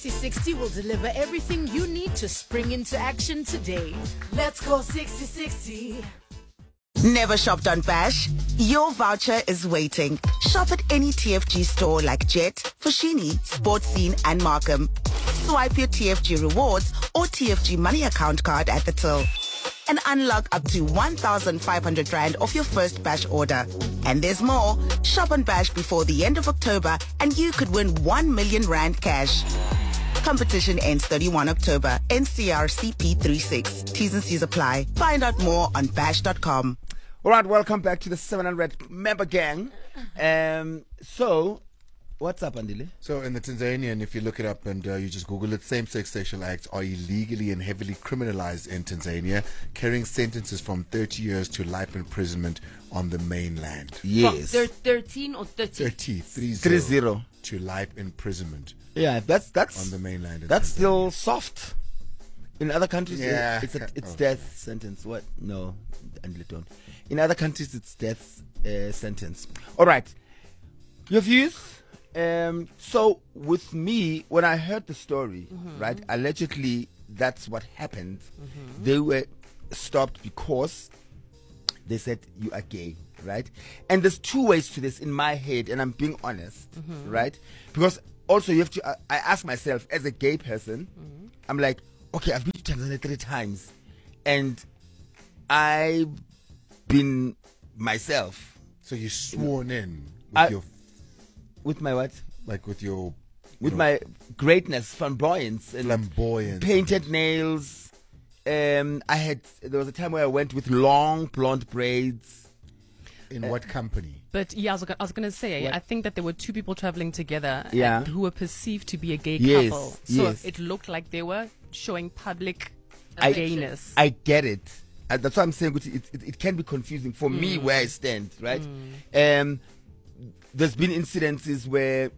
60 will deliver everything you need to spring into action today. Let's go 60-60. Never shopped on Bash? Your voucher is waiting. Shop at any TFG store like Jet, Foschini, Sportscene and Markham. Swipe your TFG rewards or TFG money account card at the till and unlock up to 1,500 Rand off your first Bash order. And there's more. Shop on Bash before the end of October and you could win 1 million Rand cash. Competition ends 31 October. NCR CP36. T's and C's apply. Find out more on bash.com. All right, welcome back to the 700 member gang. So, what's up, Andile? So in the Tanzanian, if you look it up and you just Google it, same-sex sexual acts are illegally and heavily criminalized in Tanzania, carrying sentences from 30 years to life imprisonment on the mainland. Yes. 13 or 30? 30 to life imprisonment. Yeah, that's on the mainland. That's still soft. In other countries, Yeah. it's death sentence. What? No, Andile don't. In other countries, it's death sentence. All right, your views. So with me, when I heard the story, right, allegedly that's what happened. They were stopped because they said you are gay, right? And there's two ways to this in my head, and I'm being honest, right? Because also you have to, I ask myself as a gay person, I'm like, okay, I've been to Tanzania 3 times, and I've been myself. So you sworn in with my what? Like with your... With my greatness, flamboyance, and flamboyance, painted nails. There was a time where I went with long blonde braids. In what company? But yeah, I was going to say, What? I think that there were 2 people traveling together Yeah. who were perceived to be a gay Yes, couple. So yes. it looked like they were showing public I- gayness. I get it. That's why I'm saying it can be confusing for me where I stand, right? There's been incidences where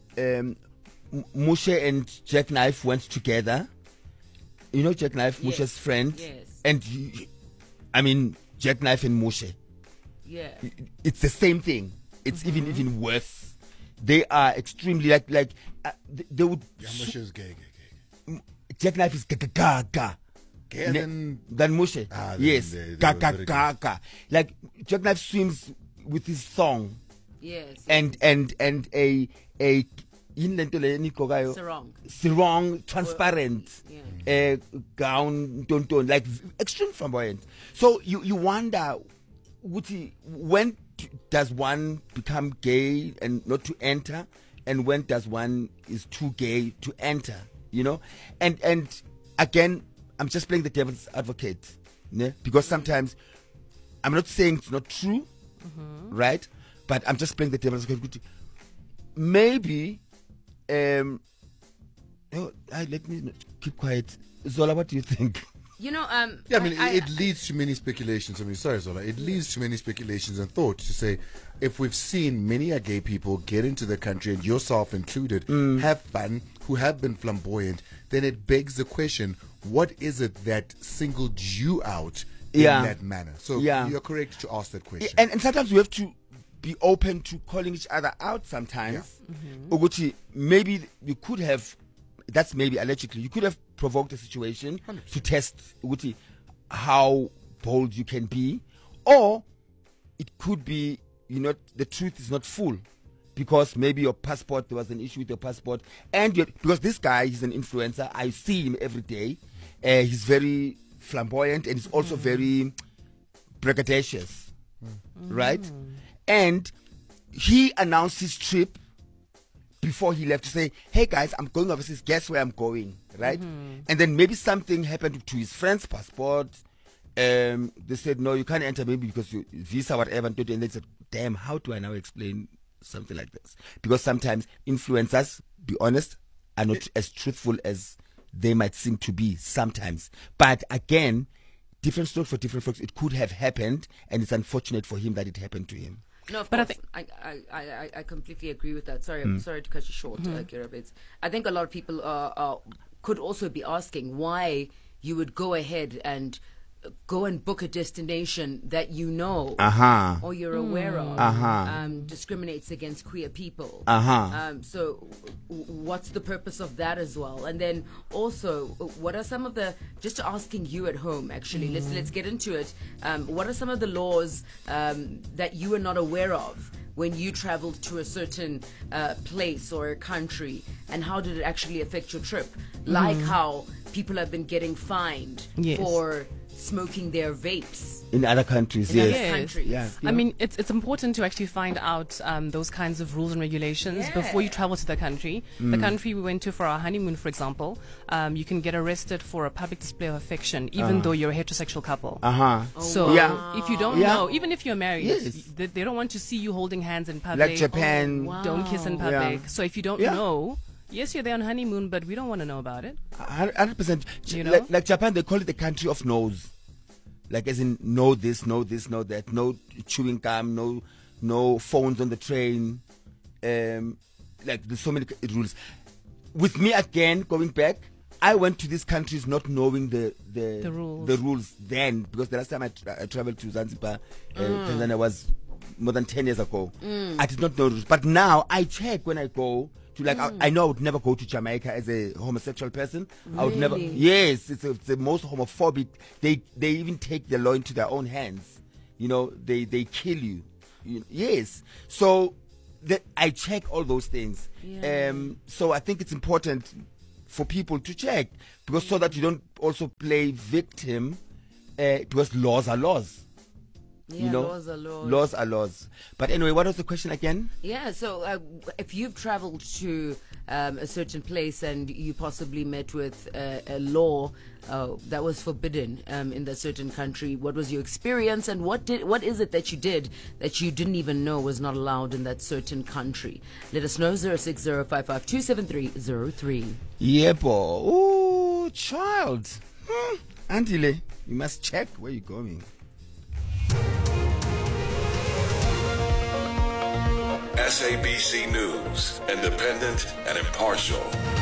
Mushe and Jackknife went together. You know Jackknife, Yes. Mushe's friend? Yes. And, I mean, Jackknife and Mushe. Yeah. It's the same thing. It's even worse. They are extremely they would... Yamush is gay. Jackknife is ga. Gay than Mushe. then Yes. they Ga were ga very ga ga. Like Jackknife swims with his thong Yes. and a sarong transparent gown, like extreme flamboyant. So you wonder, when does one become gay and not to enter, and when does one is too gay to enter? You know, and again, I'm just playing the devil's advocate, ne? Because sometimes I'm not saying it's not true, right? But I'm just playing the devil's advocate. Maybe, let me keep quiet. Zola, what do you think? You know, Yeah, I mean, it leads to many speculations. I mean, sorry, Zola. It leads to many speculations and thoughts to say, if we've seen many gay people get into the country, and yourself included, have fun, who have been flamboyant, then it begs the question, what is it that singled you out in that manner? So you're correct to ask that question. And sometimes we have to be open to calling each other out sometimes. Uguchi, maybe you could have, that's maybe allegedly, you could have provoked a situation 100%. to test Uguchi, how bold you can be. Or it could be, the truth is not full. Because maybe your passport, there was an issue with your passport. And because this guy, he's an influencer. I see him every day. He's very flamboyant and he's also very braggadocious. Right? And he announced his trip before he left to say, hey guys, I'm going overseas. Guess where I'm going? Right? And then maybe something happened to his friend's passport. They said, no, you can't enter maybe because you visa, whatever. And they said, damn, how do I now explain something like this? Because sometimes influencers, be honest, are not as truthful as they might seem to be sometimes. But again, different story for different folks. It could have happened, and it's unfortunate for him that it happened to him. No, of But I course. think- I completely agree with that. Sorry, I'm sorry to cut you short, Kirabits. I think a lot of people could also be asking why you would go ahead and go and book a destination that you know or you're aware of discriminates against queer people. So what's the purpose of that as well? And then also, what are some of the, just asking you at home actually, let's get into it. What are some of the laws that you were not aware of when you traveled to a certain place or a country, and how did it actually affect your trip? Like how people have been getting fined for smoking their vapes in other countries. in other countries. Yeah. I mean, it's important to actually find out those kinds of rules and regulations before you travel to the country. The country we went to for our honeymoon, for example, you can get arrested for a public display of affection, even though you're a heterosexual couple. So if you don't know, even if you're married, they don't want to see you holding hands in public. Like Japan. Don't kiss in public. So if you don't know, yes, you're there on honeymoon, but we don't want to know about it. 100%. You know? Like Japan, they call it the country of no's. Like as in, know this, know this, know that. No chewing gum, no phones on the train. Like there's so many rules. With me again, going back, I went to these countries not knowing the rules then, because the last time I traveled to Zanzibar, Tanzania, was more than 10 years ago. I did not know rules, but now I check when I go to, like, I know I would never go to Jamaica as a homosexual person. Really? I would never. Yes, it's the most homophobic. They even take the law into their own hands. You know, they kill you. Yes. So I check all those things. So I think it's important for people to check, because so that you don't also play victim, because laws are laws. Yeah, you know, laws are laws. Laws are laws. But anyway, what was the question again? Yeah, so if you've traveled to a certain place and you possibly met with a law that was forbidden in that certain country, what was your experience, and what is it that you did that you didn't even know was not allowed in that certain country? Let us know, 0605527303. Yebo. Oh, child. Andile, you must check where you're going. SABC News, independent and impartial.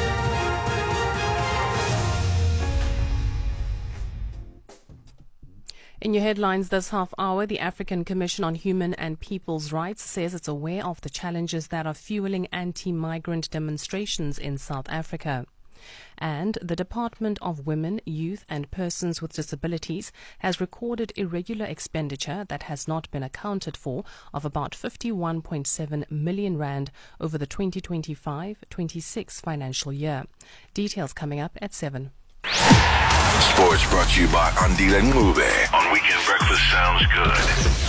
In your headlines this half hour, the African Commission on Human and People's Rights says it's aware of the challenges that are fueling anti-migrant demonstrations in South Africa. And the Department of Women, Youth and Persons with Disabilities has recorded irregular expenditure that has not been accounted for of about 51.7 million rand over the 2025-26 financial year. Details coming up at 7. Sports brought to you by Andile Ngube on Weekend Breakfast Sounds Good.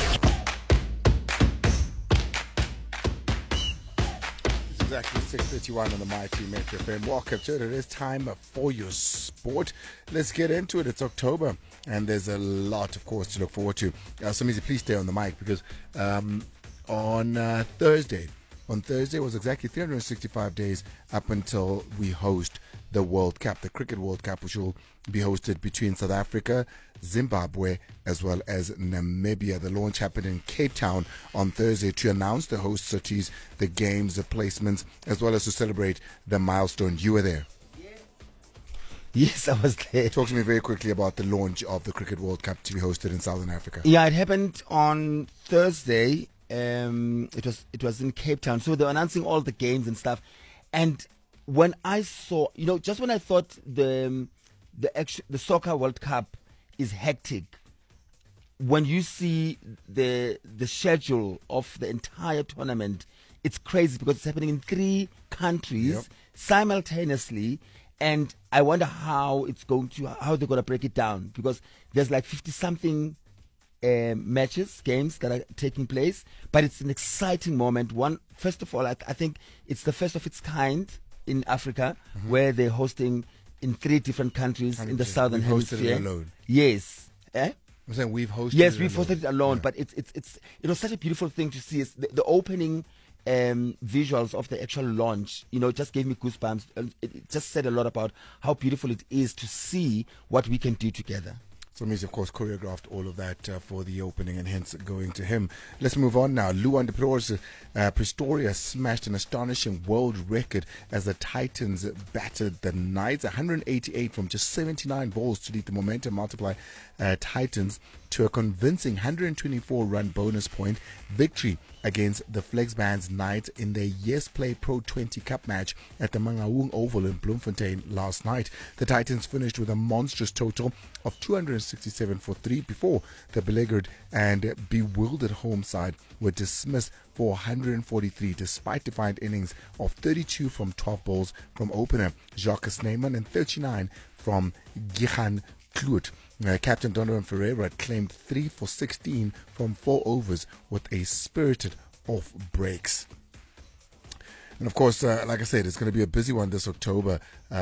Exactly 6:31 on the Mighty Metro FM. Welcome to it. It is time for your sport. Let's get into it. It's October, and there's a lot, of course, to look forward to. Somizi, please stay on the mic, because on Thursday was exactly 365 days up until we host the World Cup, the Cricket World Cup, which will be hosted between South Africa, Zimbabwe, as well as Namibia. The launch happened in Cape Town on Thursday to announce the host cities, the games, the placements, as well as to celebrate the milestone. You were there. Yes, I was there. Talk to me very quickly about the launch of the Cricket World Cup to be hosted in Southern Africa. Yeah, it happened on Thursday. It was in Cape Town. So they were announcing all the games and stuff. And when I saw, just when I thought the Soccer World Cup is hectic, when you see the schedule of the entire tournament, it's crazy, because it's happening in 3 countries simultaneously. And I wonder how they're going to break it down, because there's like 50-something games that are taking place. But it's an exciting moment. First of all, I think it's the first of its kind in Africa, where they're hosting in 3 different countries in the southern hemisphere. Hosted it alone. Yes. I'm saying we've hosted. Yes, it we've alone. hosted it alone. But it's such a beautiful thing to see. It's the opening visuals of the actual launch, just gave me goosebumps. It just said a lot about how beautiful it is to see what we can do together. So Messi, of course, choreographed all of that for the opening and hence going to him. Let's move on now. Luan de Pretoria smashed an astonishing world record as the Titans battered the Knights. 188 from just 79 balls to lead the momentum multiply Titans to a convincing 124-run bonus point victory against the Flexbands Knights in their Yes Play Pro 20 Cup match at the Mangaung Oval in Bloemfontein last night. The Titans finished with a monstrous total of 267 for 3 before the beleaguered and bewildered home side were dismissed for 143 despite defiant innings of 32 from 12 balls from opener Jacques Snyman and 39 from Gihan Kloot. Captain Donovan Ferreira claimed 3 for 16 from 4 overs with a spirited off breaks. And of course, like I said, it's going to be a busy one this October.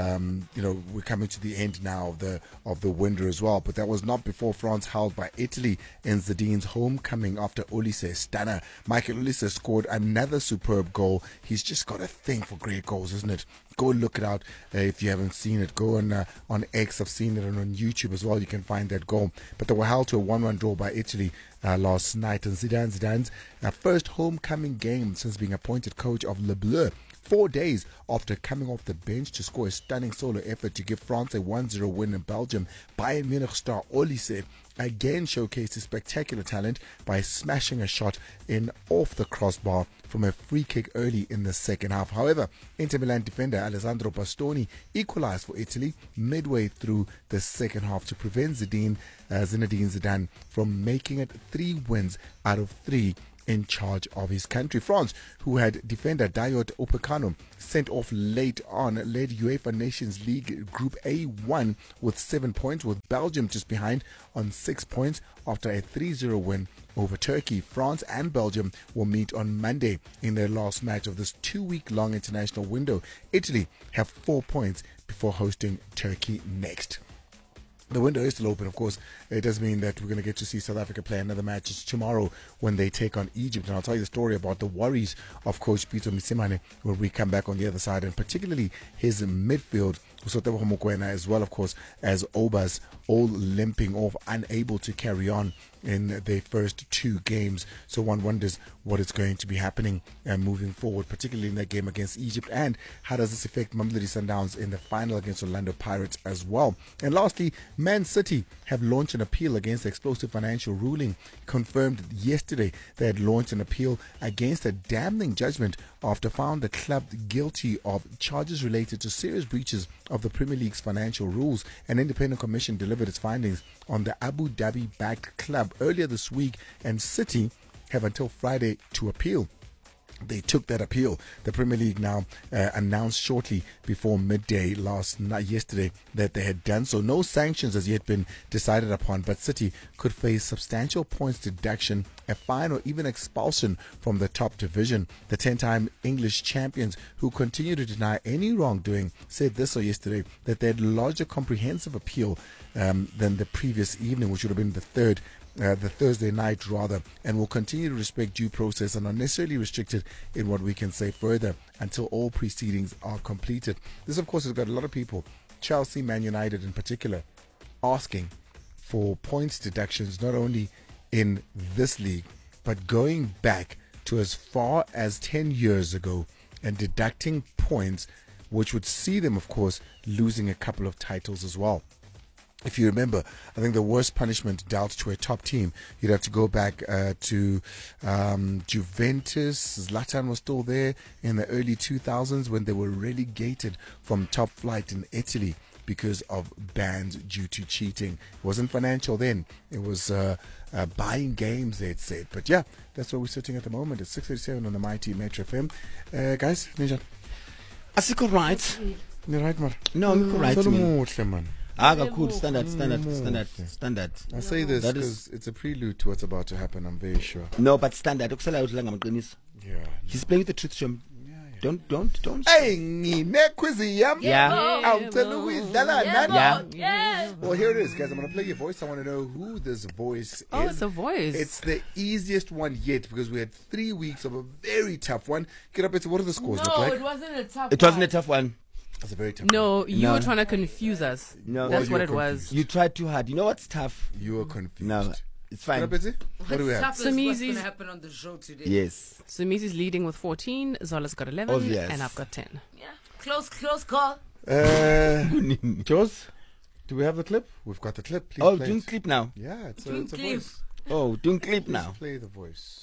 We're coming to the end now of the winter as well. But that was not before France held by Italy in Zidane's homecoming after Olise stunner. Michael Olise scored another superb goal. He's just got a thing for great goals, isn't it? Go look it out if you haven't seen it. Go on X. I've seen it, and on YouTube as well. You can find that goal. But they were held to a 1-1 draw by Italy last night. And Zidane's first homecoming game since being appointed coach of Le Bleu, 4 days after coming off the bench to score a stunning solo effort to give France a 1-0 win in Belgium. Bayern Munich star Olise again showcased his spectacular talent by smashing a shot in off the crossbar from a free kick early in the second half. However, Inter Milan defender Alessandro Bastoni equalized for Italy midway through the second half to prevent Zinedine Zidane from making it 3 wins out of 3 in charge of his country. France, who had defender Dayot Upamecano sent off late on, led UEFA Nations League Group A1 with 7 points, with Belgium just behind on 6 points after a 3-0 win over Turkey. France and Belgium will meet on Monday in their last match of this 2-week-long international window. Italy have 4 points before hosting Turkey next. The window is still open, of course. It does mean that we're going to get to see South Africa play another match tomorrow when they take on Egypt. And I'll tell you the story about the worries of Coach Peter Misimane when we come back on the other side, and particularly his midfield, Usotebo Mokoena, as well, of course, as Obas, all limping off, unable to carry on in their first 2 games. So one wonders what is going to be happening moving forward, particularly in that game against Egypt, and how does this affect Mamelodi Sundowns in the final against Orlando Pirates as well. And lastly, Man City have launched an appeal against the explosive financial ruling. Confirmed yesterday they had launched an appeal against a damning judgment after found the club guilty of charges related to serious breaches of the Premier League's financial rules. An independent commission delivered its findings on the Abu Dhabi-backed club earlier this week, and City have until Friday to appeal. They took that appeal. The Premier League now announced shortly before midday yesterday that they had done so. No sanctions has yet been decided upon, but City could face substantial points deduction, a fine, or even expulsion from the top division. The 10-time English champions, who continue to deny any wrongdoing, said this yesterday that they had lodged a comprehensive appeal than the previous evening, which would have been the Thursday night rather, and will continue to respect due process and are necessarily restricted in what we can say further until all proceedings are completed. This, of course, has got a lot of people, Chelsea, Man United in particular, asking for points deductions not only in this league but going back to as far as 10 years ago and deducting points, which would see them, of course, losing a couple of titles as well. If you remember, I think the worst punishment dealt to a top team, you'd have to go back to Juventus. Zlatan was still there in the early 2000s when they were relegated from top flight in Italy because of bans due to cheating. It wasn't financial then. It was buying games, they'd said. But yeah, that's where we're sitting at the moment. It's 6:37 on the Mighty Metro FM. Guys, Ninja. Asiko right. You're right, man. No, I'm right, man. Cool. Standard. I say this because it's a prelude to what's about to happen, I'm very sure. No, but standard. Yeah. He's playing with the truth, Shem. Don't. Hey, Yeah. Well, here it is, guys. I'm going to play your voice. I want to know who this voice is. Oh, it's a voice. It's the easiest one yet because we had 3 weeks of a very tough one. Get up. What do the scores look like? No, it wasn't a tough one. It wasn't a tough one. That's a very tough No, you No. were trying to confuse us. No. That's you what were it was. You tried too hard. You know what's tough? You are confused. No, it's fine. What do we have? Tough is what's Simizi's- going to happen on the show today. Yes. Sumizi's leading with 14, Zola's got 11, Obvious. and I've got 10. Yeah. Close call. Jaws, do we have the clip? We've got the clip. Please Oh, play doing it. clip now. Yeah, it's Doing a clip. voice. Oh, doing clip Please now. play the voice.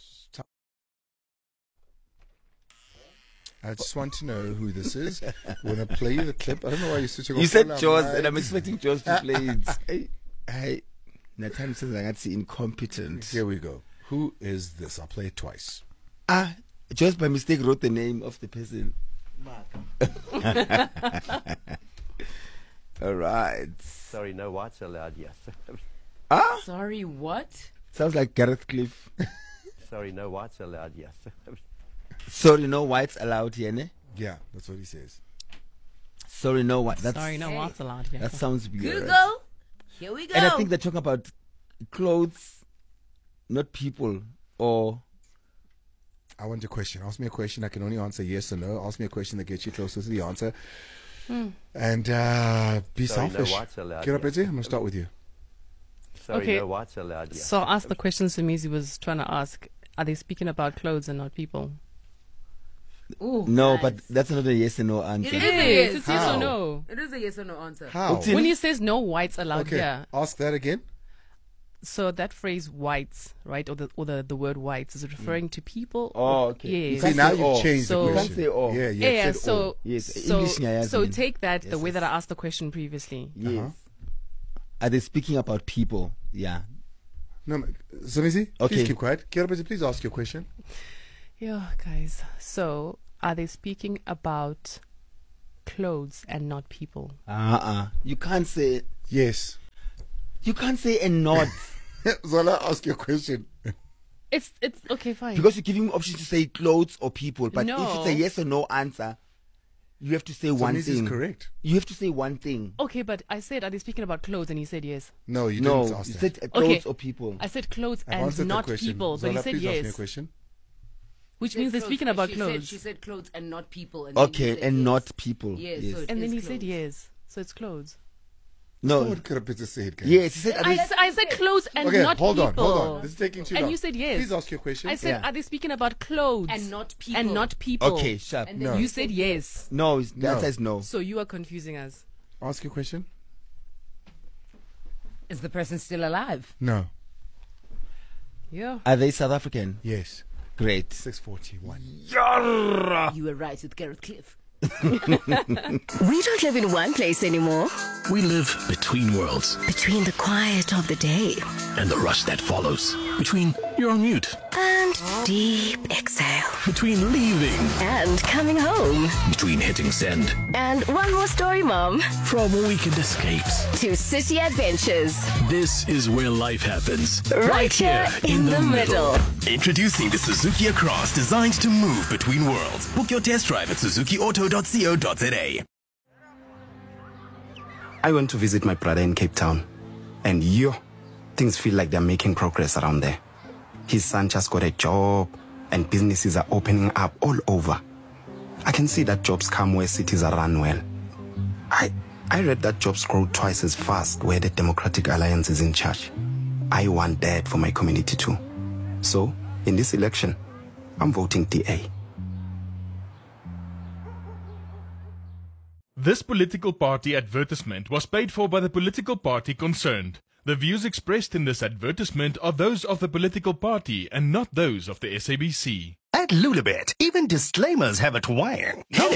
I just want to know who this is. We're going to play you the clip. I don't know why you're switching off. You said all our Jaws, mics. and I'm expecting Jaws to play it. Hey, Nathan says I got to incompetent. Here we go. Who is this? I'll play it twice. Just by mistake wrote the name of the person. All right. Sorry, no whites allowed, yes. Sorry, what? Sounds like Gareth Cliff. Sorry, no whites allowed, yes. Sorry, no whites allowed here, ne? Yeah, that's what he says. Sorry, no white. Sorry, no what's allowed here. That sounds weird. Google. Here we go. And I think they're talking about clothes, not people. Or I want a question. Ask me a question. I can only answer yes or no. Ask me a question that gets you closer to the answer. And be Sorry, no selfish. whites allowed, Get up, yeah. Etsy. I'm going to start with you. Sorry, Okay. no whites allowed, yes. So ask the question Sumizi was trying to ask. Are they speaking about clothes and not people? Ooh, no, nice. but that's not a yes or no answer. It is a yes. It's yes How? or no. It is a yes or no answer. How? What's in- When he says no whites allowed Okay, here, ask that again. so that phrase whites, right, or the word whites, is it referring to people? Oh, okay. Yeah. You See, can't now say you've all. changed So- the You question. can't say all. Yeah, Yeah, said so all. Yes, so, English nyayazi so mina. take that the Yes, way yes. that I asked the question previously. Yes. Are they speaking about people? Yeah. No, Samizi, Okay. please keep quiet. Get up, Etsy. Please ask your question. Yeah, guys. So are they speaking about clothes and not people? You can't say. Yes. You can't say and not Zola, ask your question. It's okay, fine. because you're giving him options to say clothes or people. But if No. it's a yes or no answer, you have to say one Samizi thing. is correct. You have to say one thing. Okay, but I said, are they speaking about clothes? And he said yes. No, you No, didn't you ask that. said clothes Okay. or people. I said clothes I've and answered the not question. people, but Zola, he said please ask me a yes, question. which She means said they're speaking clothes, about she clothes. She said clothes and not people. And then he Okay, said and yes. not people. Yes, Yes. so it And then is he said clothes. yes, so it's clothes. No. What could have said, guys? Yes, he said. Are they- I said clothes and Okay, not hold on, people. hold on. This is taking too And long. you said yes. Please ask your question. I said, Yeah. are they speaking about clothes And not people. And not people. Okay, sharp. And No. then You said yes. No, the No. answer is no. So you are confusing us. Ask your question. Is the person still alive? No. Yeah. Are they South African? Yes. Great. 641. You were right with Gareth Cliff. We don't live in one place anymore. We live between worlds Between the quiet of the day and the rush that follows. Between you're on mute, and deep exhale between leaving, and coming home. between hitting send, And one more story, Mom. from weekend escapes. To city adventures. This is where life happens. Right here in the middle. Introducing the Suzuki Across, designed to move between worlds. Book your test drive at suzukiauto.co.za. I went to visit my brother in Cape Town, and things feel like they're making progress around there. His son just got a job, and businesses are opening up all over. I can see that jobs come where cities are run well. I read that jobs grow twice as fast where the Democratic Alliance is in charge. I want that for my community too. So, in this election, I'm voting DA. This political party advertisement was paid for by the political party concerned. The views expressed in this advertisement are those of the political party and not those of the SABC. At Lulabet, even disclaimers have a twang.